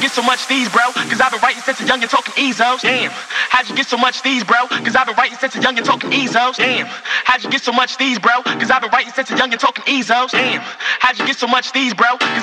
get so much these, bro? Cause I've been writing since a young and talking EZOs. Damn, how'd you get so much these, bro? Cause I've been writing since a young and talking EZOs. Damn, how'd you get so much these, bro? Cause I've been writing since a young and talking EZOs. Damn, how'd you get so much these, bro? Cause